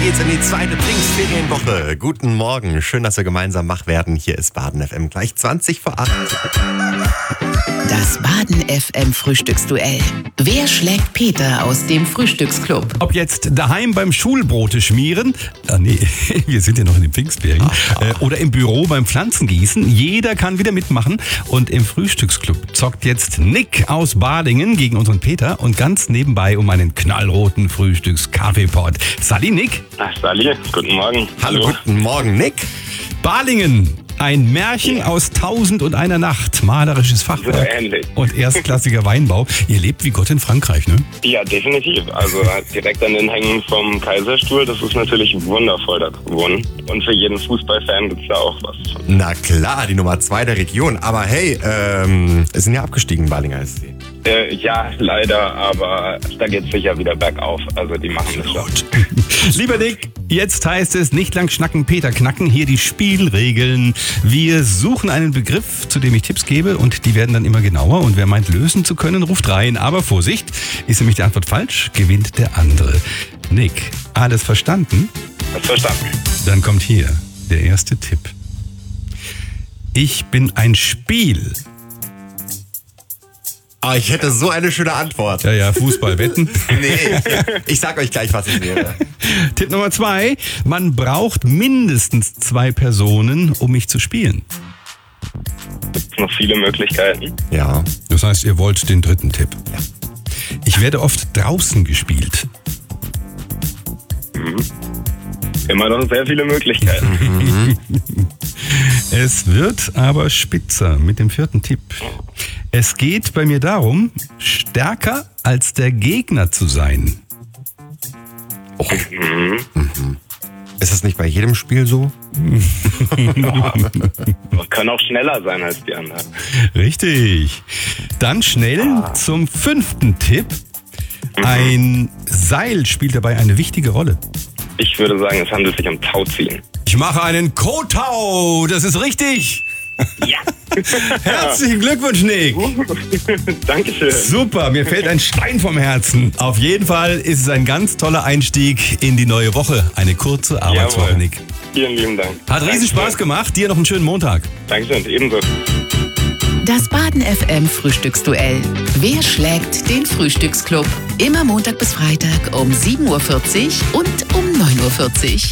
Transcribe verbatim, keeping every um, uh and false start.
geht's in die zweite Pfingstferienwoche. Guten Morgen, schön, dass wir gemeinsam wach werden. Hier ist Baden F M, gleich zwanzig vor acht. Das Baden F M Frühstücksduell. Wer schlägt Peter aus dem Frühstücksclub? Ob jetzt daheim beim Schulbrote schmieren, ah nee, wir sind ja noch in den Pfingstferien, äh, oder im Büro beim Pflanzengießen, jeder kann wieder mitmachen. Und im Frühstücksclub zockt jetzt Nick aus Balingen gegen unseren Peter und ganz nebenbei um einen knallroten Frühstückskaffeepot. Sali, Nick. Ach, Sali, guten Morgen. Hallo, guten Morgen, Nick. Balingen. Ein Märchen aus Tausend und einer Nacht, malerisches Fachwerk So ähnlich. und erstklassiger Weinbau. Ihr lebt wie Gott in Frankreich, ne? Ja, definitiv. Also direkt an den Hängen vom Kaiserstuhl, das ist natürlich wundervoll da zu wohnen. Und für jeden Fußballfan gibt's da auch was. Na klar, die Nummer zwei der Region. Aber hey, ähm, es sind ja abgestiegen, Balinger S C. Äh, ja, leider, aber da geht's sicher wieder bergauf. Also die machen das schon. Lieber Nick, jetzt heißt es nicht lang schnacken, Peter knacken. Hier die Spielregeln. Wir suchen einen Begriff, zu dem ich Tipps gebe und die werden dann immer genauer. Und wer meint, lösen zu können, ruft rein. Aber Vorsicht, ist nämlich die Antwort falsch, gewinnt der andere. Nick, alles verstanden? Hast verstanden. Dann kommt hier der erste Tipp. Ich bin ein Spiel. Ah, ich hätte so eine schöne Antwort. Ja, ja, Fußball, Wetten. Nee, ich sag euch gleich, was es wäre. Tipp Nummer zwei. Man braucht mindestens zwei Personen, um mich zu spielen. Gibt's noch viele Möglichkeiten. Ja. Das heißt, ihr wollt den dritten Tipp. Ja. Ich werde oft draußen gespielt. Immer noch sehr viele Möglichkeiten. Es wird aber spitzer mit dem vierten Tipp. Es geht bei mir darum, stärker als der Gegner zu sein. Oh. Mhm. Ist das nicht bei jedem Spiel so? Man kann auch schneller sein als die anderen. Richtig. Dann schnell ah. zum fünften Tipp. Ein Seil spielt dabei eine wichtige Rolle. Ich würde sagen, es handelt sich um Tauziehen. Ich mache einen Kotau, das ist richtig. Ja. Herzlichen Glückwunsch, Nick. Dankeschön. Super, mir fällt ein Stein vom Herzen. Auf jeden Fall ist es ein ganz toller Einstieg in die neue Woche. Eine kurze Arbeitswoche, Jawohl. Nick. Vielen lieben Dank. Hat riesen Spaß gemacht. Dir noch einen schönen Montag. Dankeschön, ebenso. Das Baden F M Frühstücksduell. Wer schlägt den Frühstücksclub? Immer Montag bis Freitag um sieben Uhr vierzig und um neun Uhr vierzig.